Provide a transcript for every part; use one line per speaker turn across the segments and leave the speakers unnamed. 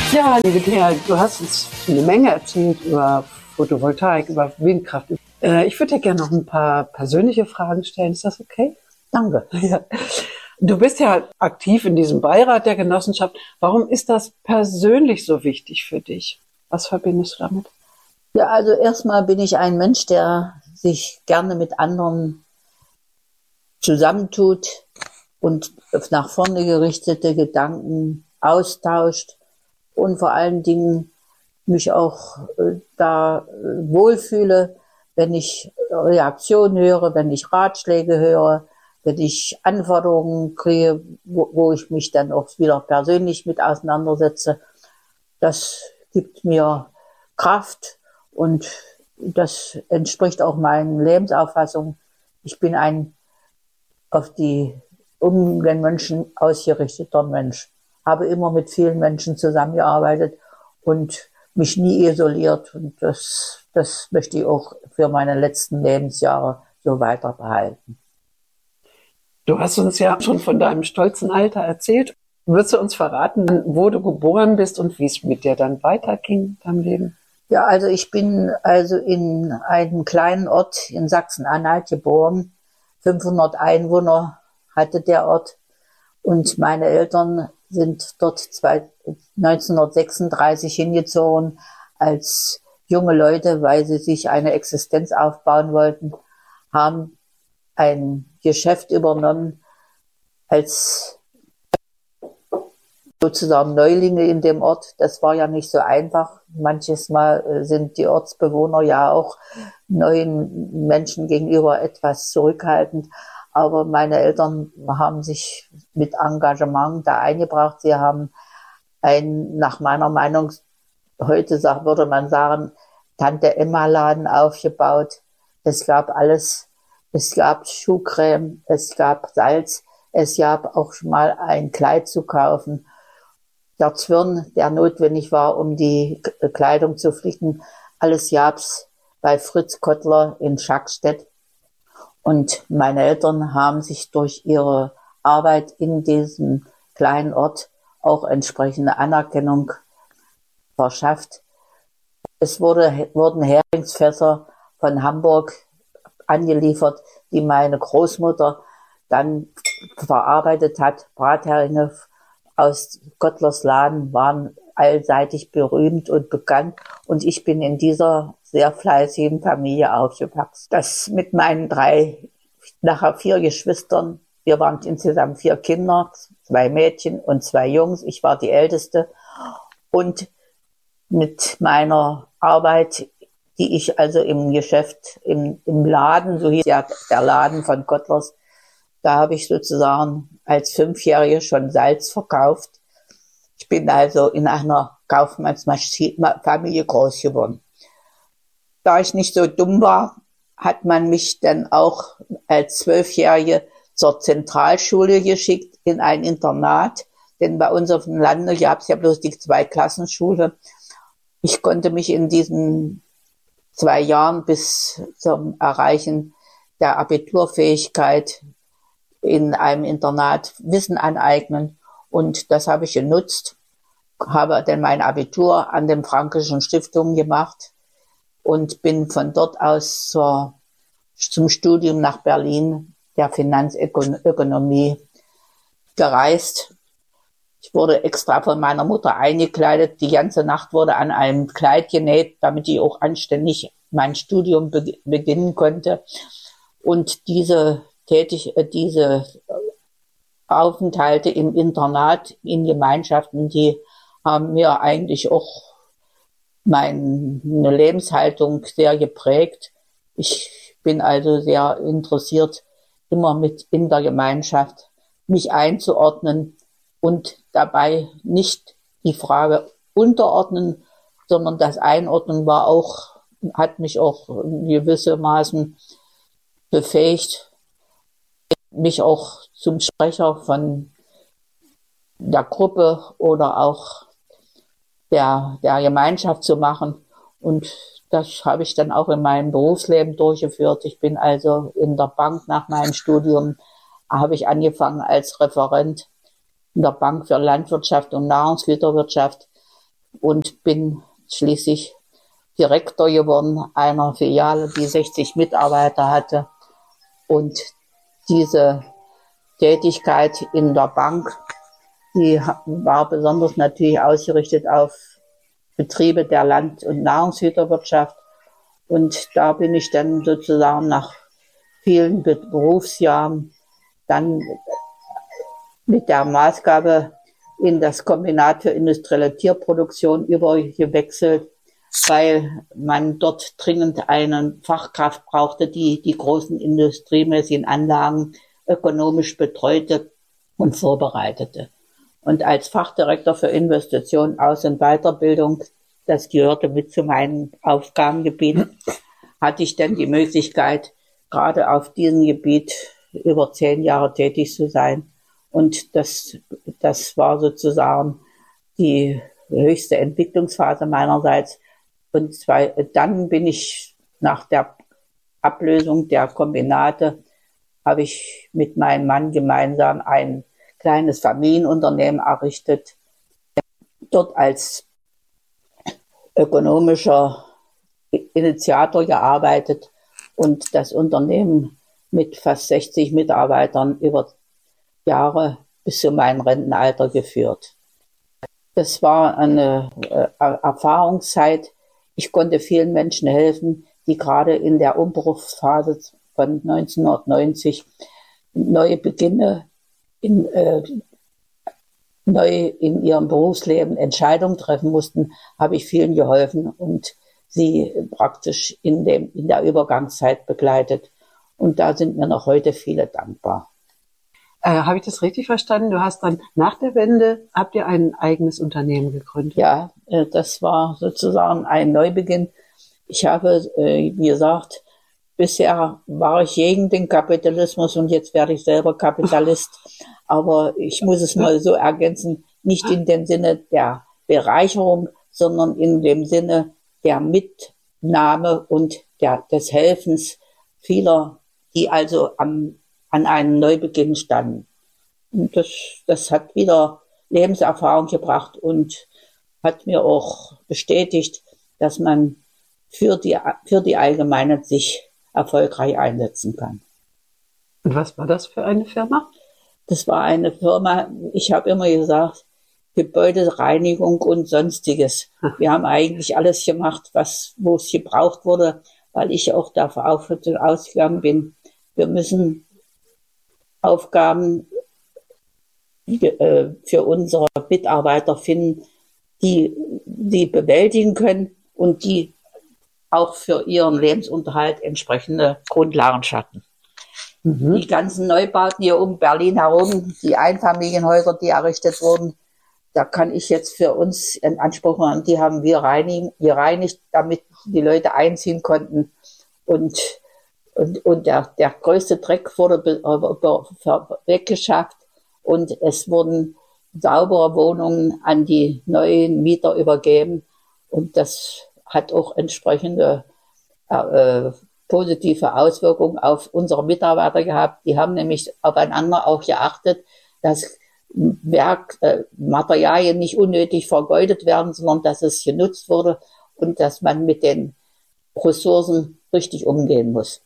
Ja, liebe Thea, du hast uns eine Menge erzählt über Photovoltaik, über Windkraft. Ich würde dir gerne noch ein paar persönliche Fragen stellen. Ist das okay?
Danke.
Ja. Du bist ja aktiv in diesem Beirat der Genossenschaft. Warum ist das persönlich so wichtig für dich? Was verbindest du damit?
Ja, also erstmal bin ich ein Mensch, der sich gerne mit anderen zusammentut und nach vorne gerichtete Gedanken austauscht und vor allen Dingen mich auch da wohlfühle, wenn ich Reaktionen höre, wenn ich Ratschläge höre, wenn ich Anforderungen kriege, wo ich mich dann auch wieder persönlich mit auseinandersetze. Das gibt mir Kraft und das entspricht auch meinen Lebensauffassungen. Ich bin ein auf die Menschen ausgerichteter Mensch. Habe immer mit vielen Menschen zusammengearbeitet und mich nie isoliert. Und das möchte ich auch für meine letzten Lebensjahre so weiter behalten.
Du hast uns ja schon von deinem stolzen Alter erzählt. Würdest du uns verraten, wo du geboren bist und wie es mit dir dann weiterging in deinem Leben?
Ja, also ich bin also in einem kleinen Ort in Sachsen-Anhalt geboren. 500 Einwohner hatte der Ort und meine Eltern sind dort 1936 hingezogen als junge Leute, weil sie sich eine Existenz aufbauen wollten, haben ein Geschäft übernommen als sozusagen Neulinge in dem Ort. Das war ja nicht so einfach. Manches Mal sind die Ortsbewohner ja auch neuen Menschen gegenüber etwas zurückhaltend. Aber meine Eltern haben sich mit Engagement da eingebracht. Sie haben nach meiner Meinung, heute würde man sagen, Tante-Emma-Laden aufgebaut. Es gab alles. Es gab Schuhcreme, es gab Salz, es gab auch schon mal ein Kleid zu kaufen. Der Zwirn, der notwendig war, um die Kleidung zu flicken, alles gab's bei Fritz Kottler in Schackstedt. Und meine Eltern haben sich durch ihre Arbeit in diesem kleinen Ort auch entsprechende Anerkennung verschafft. Es wurden Heringsfässer von Hamburg angeliefert, die meine Großmutter dann verarbeitet hat. Bratheringe aus Gottlers Laden waren allseitig berühmt und bekannt. Und ich bin in dieser sehr fleißigen Familie aufgewachsen. Das mit meinen nachher 4 Geschwistern. Wir waren insgesamt 4 Kinder, 2 Mädchen und 2 Jungs. Ich war die Älteste. Und mit meiner Arbeit, die ich also im Geschäft, im Laden, so hieß ja der Laden von Gottlers, da habe ich sozusagen als 5-Jährige schon Salz verkauft. Ich bin also in einer Kaufmannsfamilie groß geworden. Da ich nicht so dumm war, hat man mich dann auch als 12-Jährige zur Zentralschule geschickt, in ein Internat. Denn bei uns auf dem Lande gab es ja bloß die 2-Klassenschule. Ich konnte mich in diesen 2 Jahren bis zum Erreichen der Abiturfähigkeit in einem Internat Wissen aneignen. Und das habe ich genutzt, habe dann mein Abitur an den Frankischen Stiftungen gemacht und bin von dort aus zum Studium nach Berlin der Finanzökonomie gereist. Ich wurde extra von meiner Mutter eingekleidet. Die ganze Nacht wurde an einem Kleid genäht, damit ich auch anständig mein Studium beginnen konnte. Und diese Aufenthalte im Internat, in Gemeinschaften, die haben mir eigentlich auch meine Lebenshaltung sehr geprägt. Ich bin also sehr interessiert, immer mit in der Gemeinschaft mich einzuordnen und dabei nicht die Frage unterordnen, sondern das Einordnen hat mich auch gewissermaßen befähigt, mich auch zum Sprecher von der Gruppe oder auch der Gemeinschaft zu machen. Und das habe ich dann auch in meinem Berufsleben durchgeführt. Ich bin also in der Bank nach meinem Studium, habe ich angefangen als Referent in der Bank für Landwirtschaft und Nahrungsgüterwirtschaft. und bin schließlich Direktor geworden einer Filiale, die 60 Mitarbeiter hatte. Und diese Tätigkeit in der Bank, die war besonders natürlich ausgerichtet auf Betriebe der Land- und Nahrungshüterwirtschaft. Und da bin ich dann sozusagen nach vielen Berufsjahren dann mit der Maßgabe in das Kombinat für industrielle Tierproduktion übergewechselt, weil man dort dringend eine Fachkraft brauchte, die die großen industriemäßigen Anlagen ökonomisch betreute und vorbereitete. Und als Fachdirektor für Investitionen, Aus- und Weiterbildung, das gehörte mit zu meinem Aufgabengebiet, hatte ich dann die Möglichkeit, gerade auf diesem Gebiet über 10 Jahre tätig zu sein. Und das war sozusagen die höchste Entwicklungsphase meinerseits. Und dann bin ich nach der Ablösung der Kombinate, habe ich mit meinem Mann gemeinsam ein kleines Familienunternehmen errichtet, dort als ökonomischer Initiator gearbeitet und das Unternehmen mit fast 60 Mitarbeitern über Jahre bis zu meinem Rentenalter geführt. Das war eine Erfahrungszeit. Ich konnte vielen Menschen helfen, die gerade in der Umbruchsphase von 1990 neue Beginne neu in ihrem Berufsleben Entscheidungen treffen mussten, habe ich vielen geholfen und sie praktisch in der Übergangszeit begleitet. Und da sind mir noch heute viele dankbar.
Habe ich das richtig verstanden? Du hast dann nach der Wende, habt ihr ein eigenes Unternehmen gegründet?
Ja, das war sozusagen ein Neubeginn. Ich habe, wie gesagt, bisher war ich gegen den Kapitalismus und jetzt werde ich selber Kapitalist. Aber ich muss es mal so ergänzen, nicht in dem Sinne der Bereicherung, sondern in dem Sinne der Mitnahme und des Helfens vieler, die also an einem Neubeginn standen. Und das hat wieder Lebenserfahrung gebracht und hat mir auch bestätigt, dass man für die Allgemeinheit sich erfolgreich einsetzen kann.
Und was war das für eine Firma?
Das war eine Firma, ich habe immer gesagt, Gebäudereinigung und Sonstiges. Wir haben eigentlich alles gemacht, wo es gebraucht wurde, weil ich auch davon ausgegangen bin, wir müssen Aufgaben für unsere Mitarbeiter finden, die sie bewältigen können und die auch für ihren Lebensunterhalt entsprechende Grundlagen schaffen. Mhm. Die ganzen Neubauten hier um Berlin herum, die Einfamilienhäuser, die errichtet wurden, da kann ich jetzt für uns in Anspruch machen, die haben wir gereinigt, damit die Leute einziehen konnten. Und der größte Dreck wurde weggeschafft und es wurden saubere Wohnungen an die neuen Mieter übergeben. Und das hat auch entsprechende positive Auswirkungen auf unsere Mitarbeiter gehabt. Die haben nämlich aufeinander auch geachtet, dass Materialien nicht unnötig vergeudet werden, sondern dass es genutzt wurde und dass man mit den Ressourcen richtig umgehen muss.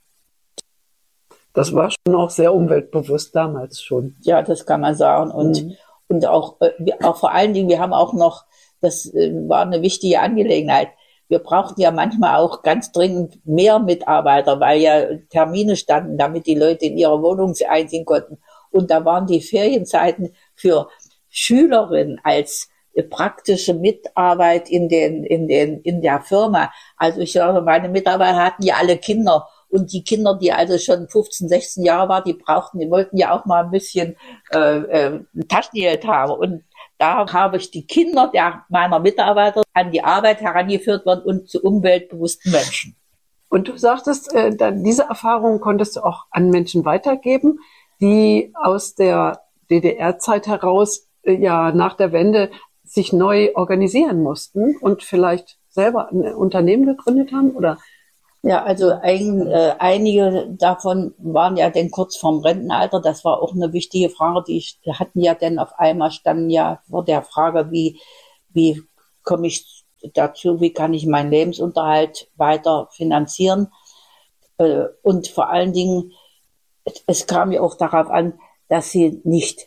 Das war schon auch sehr umweltbewusst damals schon.
Ja, das kann man sagen. Und auch vor allen Dingen, wir haben auch noch, das war eine wichtige Angelegenheit, wir brauchten ja manchmal auch ganz dringend mehr Mitarbeiter, weil ja Termine standen, damit die Leute in ihre Wohnung einziehen konnten. Und da waren die Ferienzeiten für Schülerinnen als praktische Mitarbeit in der Firma. Also ich glaube, meine Mitarbeiter hatten ja alle Kinder. Und die Kinder, die also schon 15, 16 Jahre waren, die wollten ja auch mal ein bisschen Taschengeld haben. Und da habe ich die Kinder meiner Mitarbeiter an die Arbeit herangeführt worden und zu umweltbewussten Menschen.
Und du sagtest, diese Erfahrung konntest du auch an Menschen weitergeben, die aus der DDR-Zeit heraus ja nach der Wende sich neu organisieren mussten und vielleicht selber ein Unternehmen gegründet haben, oder?
Ja, also einige davon waren ja dann kurz vorm Rentenalter. Das war auch eine wichtige Frage. Die hatten ja dann auf einmal, standen ja vor der Frage, wie komme ich dazu, wie kann ich meinen Lebensunterhalt weiter finanzieren. Und vor allen Dingen, es kam ja auch darauf an, dass sie nicht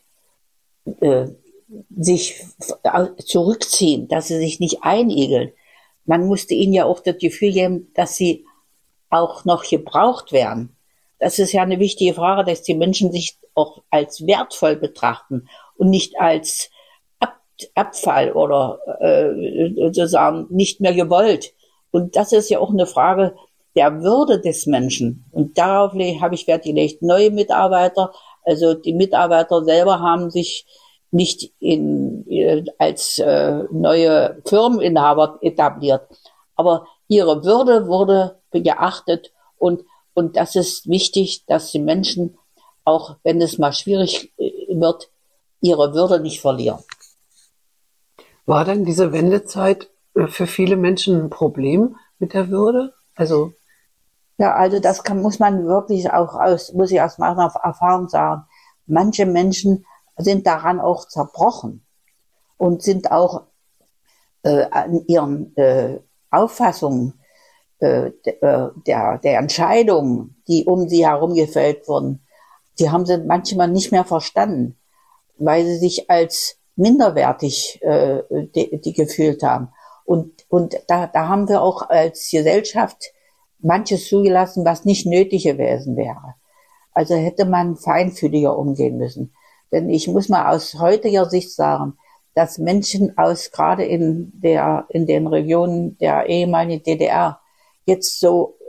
sich zurückziehen, dass sie sich nicht einigeln. Man musste ihnen ja auch das Gefühl geben, dass sie auch noch gebraucht werden. Das ist ja eine wichtige Frage, dass die Menschen sich auch als wertvoll betrachten und nicht als Abfall oder sozusagen nicht mehr gewollt. Und das ist ja auch eine Frage der Würde des Menschen. Und darauf habe ich Wert gelegt. Neue Mitarbeiter, also die Mitarbeiter selber haben sich nicht als neue Firmeninhaber etabliert. Aber ihre Würde wurde geachtet und das ist wichtig, dass die Menschen, auch wenn es mal schwierig wird, ihre Würde nicht verlieren.
War denn diese Wendezeit für viele Menschen ein Problem mit der Würde? Also
das muss man wirklich muss ich aus meiner Erfahrung sagen. Manche Menschen sind daran auch zerbrochen und sind auch an ihren Auffassungen der Entscheidungen, die um sie herum gefällt wurden, die haben sie manchmal nicht mehr verstanden, weil sie sich als minderwertig die gefühlt haben. Und da haben wir auch als Gesellschaft manches zugelassen, was nicht nötig gewesen wäre. Also hätte man feinfühliger umgehen müssen. Denn ich muss mal aus heutiger Sicht sagen, dass Menschen gerade in den Regionen der ehemaligen DDR jetzt so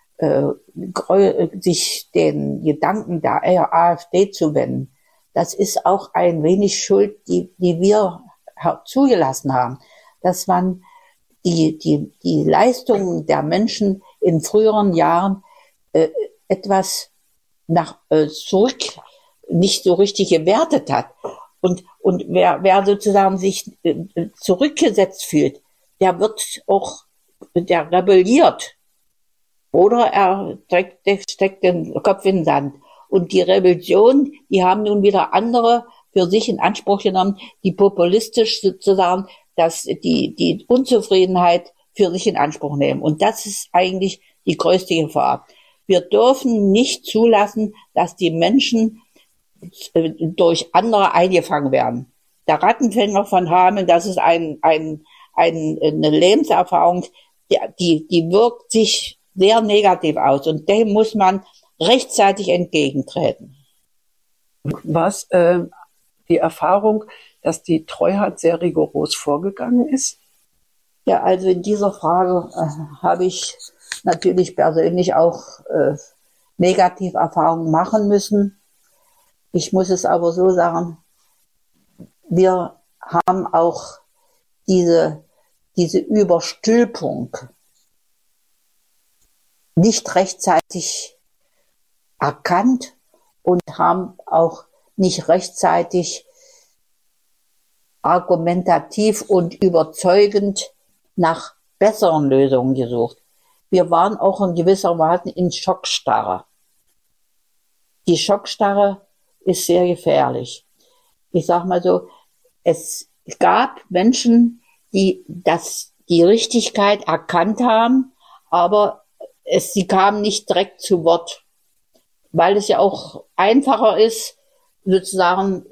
sich den Gedanken der AfD zu wenden, das ist auch ein wenig Schuld, die wir zugelassen haben, dass man die Leistungen der Menschen in früheren Jahren etwas zurück nicht so richtig gewertet hat. Und wer sozusagen sich zurückgesetzt fühlt, der rebelliert. Oder er steckt den Kopf in den Sand. Und die Rebellion, die haben nun wieder andere für sich in Anspruch genommen, die populistisch sozusagen die Unzufriedenheit für sich in Anspruch nehmen. Und das ist eigentlich die größte Gefahr. Wir dürfen nicht zulassen, dass die Menschen durch andere eingefangen werden. Der Rattenfänger von Hameln, das ist eine Lebenserfahrung, die wirkt sich sehr negativ aus und dem muss man rechtzeitig entgegentreten.
Was die Erfahrung, dass die Treuhand sehr rigoros vorgegangen ist?
Ja, also in dieser Frage habe ich natürlich persönlich auch Negativerfahrungen machen müssen. Ich muss es aber so sagen, wir haben auch diese Überstülpung nicht rechtzeitig erkannt und haben auch nicht rechtzeitig argumentativ und überzeugend nach besseren Lösungen gesucht. Wir waren auch in gewisser Weise in Schockstarre. Die Schockstarre ist sehr gefährlich. Ich sag mal so, es gab Menschen, die die Richtigkeit erkannt haben, aber sie kamen nicht direkt zu Wort, weil es ja auch einfacher ist, sozusagen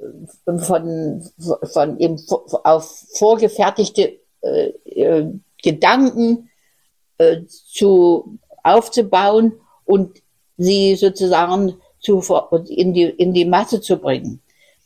von eben auf vorgefertigte Gedanken aufzubauen und sie sozusagen in die Masse zu bringen.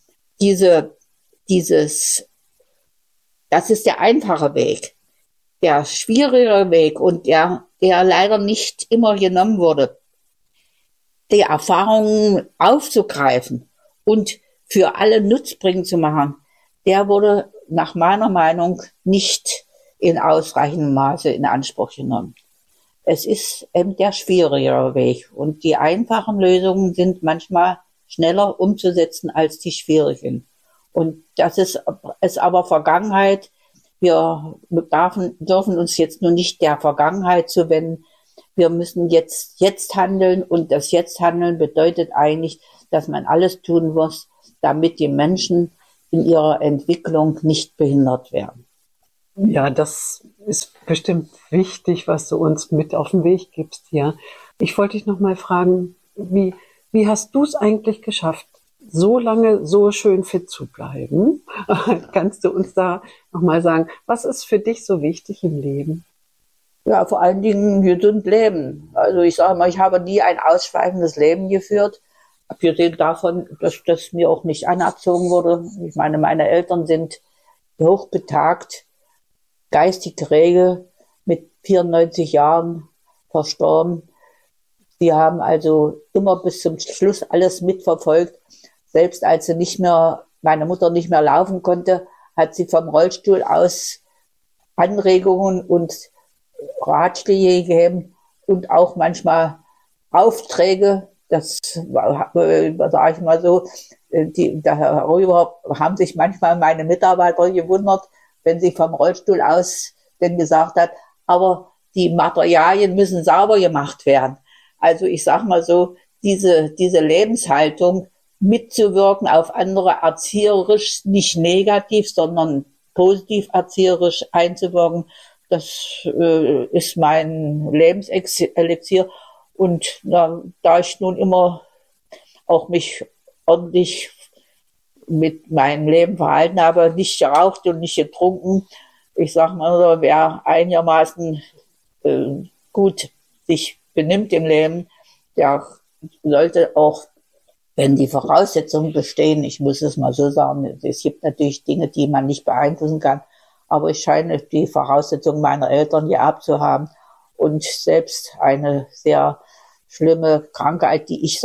Das ist der einfache Weg. Der schwierige Weg und der leider nicht immer genommen wurde, die Erfahrungen aufzugreifen und für alle nutzbringend zu machen, der wurde nach meiner Meinung nicht in ausreichendem Maße in Anspruch genommen. Es ist eben der schwierigere Weg und die einfachen Lösungen sind manchmal schneller umzusetzen als die schwierigen. Und das ist aber Vergangenheit. Wir dürfen uns jetzt nur nicht der Vergangenheit zuwenden. Wir müssen jetzt handeln und das Jetzt-Handeln bedeutet eigentlich, dass man alles tun muss, damit die Menschen in ihrer Entwicklung nicht behindert werden.
Ja, das ist bestimmt wichtig, was du uns mit auf den Weg gibst, ja. Ich wollte dich noch mal fragen, wie hast du es eigentlich geschafft, so lange so schön fit zu bleiben? Kannst du uns da noch mal sagen, was ist für dich so wichtig im Leben?
Ja, vor allen Dingen gesund leben. Also ich sage mal, ich habe nie ein ausschweifendes Leben geführt. Abgesehen davon, dass das mir auch nicht anerzogen wurde. Ich meine, meine Eltern sind hochbetagt, geistig rege, mit 94 Jahren verstorben. Sie haben also immer bis zum Schluss alles mitverfolgt. Selbst als meine Mutter nicht mehr laufen konnte, hat sie vom Rollstuhl aus Anregungen und Ratschläge gegeben und auch manchmal Aufträge. Das sage ich mal so, darüber haben sich manchmal meine Mitarbeiter gewundert, wenn sie vom Rollstuhl aus denn gesagt hat, aber die Materialien müssen sauber gemacht werden. Also ich sage mal so, diese Lebenshaltung mitzuwirken auf andere erzieherisch, nicht negativ, sondern positiv erzieherisch einzuwirken, das ist mein Lebenselixier. Und da ich nun immer auch mich ordentlich mit meinem Leben verhalten habe, nicht geraucht und nicht getrunken, ich sage mal, wer einigermaßen gut sich benimmt im Leben, der sollte auch, wenn die Voraussetzungen bestehen, ich muss es mal so sagen, es gibt natürlich Dinge, die man nicht beeinflussen kann, aber ich scheine die Voraussetzungen meiner Eltern geerbt zu haben und selbst eine sehr schlimme Krankheit, ich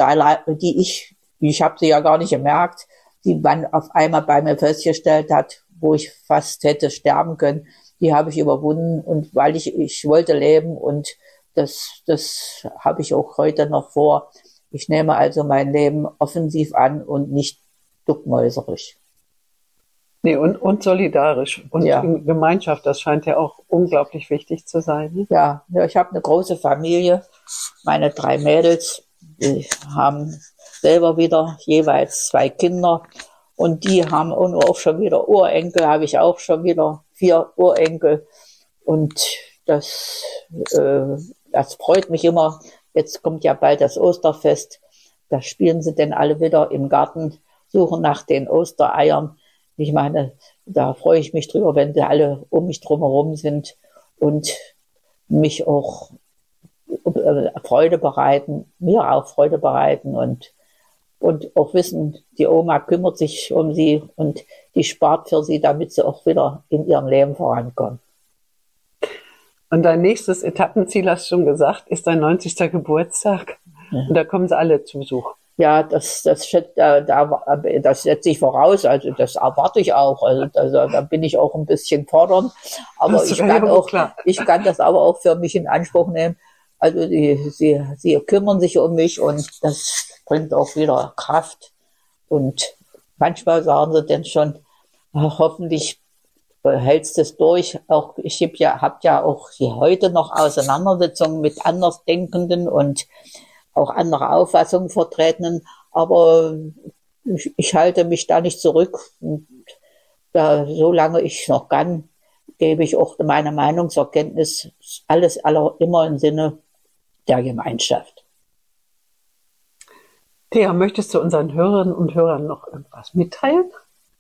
habe sie ja gar nicht gemerkt, die man auf einmal bei mir festgestellt hat, wo ich fast hätte sterben können, die habe ich überwunden und weil ich wollte leben und das habe ich auch heute noch vor. Ich nehme also mein Leben offensiv an und nicht duckmäuserisch.
Nee, und solidarisch und
Ja.
Gemeinschaft, das scheint ja auch unglaublich wichtig zu sein. Ne?
Ja, ich habe eine große Familie. Meine 3 Mädels, die haben selber wieder jeweils 2 Kinder und die haben auch schon wieder Urenkel, habe ich auch schon wieder 4 Urenkel und das freut mich immer. Jetzt kommt ja bald das Osterfest. Da spielen sie denn alle wieder im Garten, suchen nach den Ostereiern. Ich meine, da freue ich mich drüber, wenn sie alle um mich drumherum sind und mich auch Freude bereiten, mir auch Freude bereiten und auch wissen, die Oma kümmert sich um sie und die spart für sie, damit sie auch wieder in ihrem Leben vorankommen.
Und dein nächstes Etappenziel, hast du schon gesagt, ist dein 90. Geburtstag. Ja. Und da kommen sie alle zu Besuch.
Ja, das setze ich voraus, also das erwarte ich auch. Also da bin ich auch ein bisschen fordernd, aber ich kann das aber auch für mich in Anspruch nehmen. Also sie kümmern sich um mich und das bringt auch wieder Kraft. Und manchmal sagen sie dann schon, hoffentlich hältst es durch. Auch ich habe ja auch heute noch Auseinandersetzungen mit Andersdenkenden und auch andere Auffassungen vertreten, aber ich halte mich da nicht zurück. Und solange ich noch kann, gebe ich auch meine Meinung zur Kenntnis, alles immer im Sinne der Gemeinschaft.
Thea, möchtest du unseren Hörerinnen und Hörern noch irgendwas mitteilen?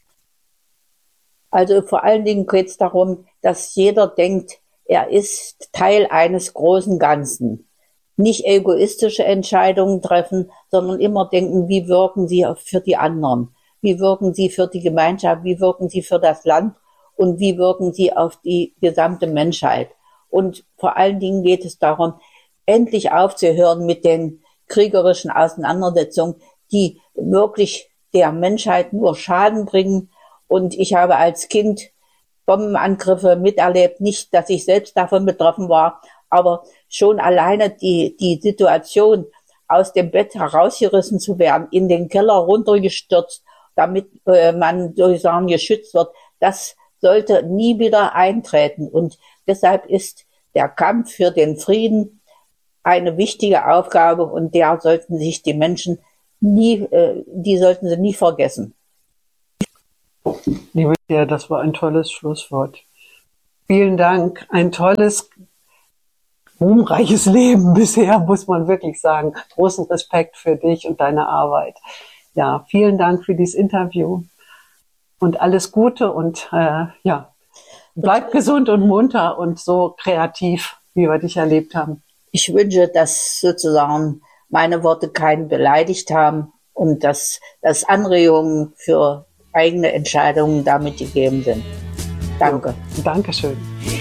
Also vor allen Dingen geht es darum, dass jeder denkt, er ist Teil eines großen Ganzen. Nicht egoistische Entscheidungen treffen, sondern immer denken, wie wirken sie für die anderen? Wie wirken sie für die Gemeinschaft? Wie wirken sie für das Land? Und wie wirken sie auf die gesamte Menschheit? Und vor allen Dingen geht es darum, endlich aufzuhören mit den kriegerischen Auseinandersetzungen, die wirklich der Menschheit nur Schaden bringen. Und ich habe als Kind Bombenangriffe miterlebt, nicht, dass ich selbst davon betroffen war, aber schon alleine die Situation, aus dem Bett herausgerissen zu werden, in den Keller runtergestürzt, damit man sozusagen geschützt wird, das sollte nie wieder eintreten. Und deshalb ist der Kampf für den Frieden eine wichtige Aufgabe und der sollten sich die Menschen die sollten sie nie vergessen.
Liebe Thea, das war ein tolles Schlusswort. Vielen Dank. Ein tolles, ruhmreiches Leben bisher, muss man wirklich sagen. Großen Respekt für dich und deine Arbeit. Ja, vielen Dank für dieses Interview und alles Gute und bleib gesund und munter und so kreativ, wie wir dich erlebt haben.
Ich wünsche, dass sozusagen meine Worte keinen beleidigt haben und dass Anregungen für eigene Entscheidungen damit gegeben sind. Danke.
Dankeschön.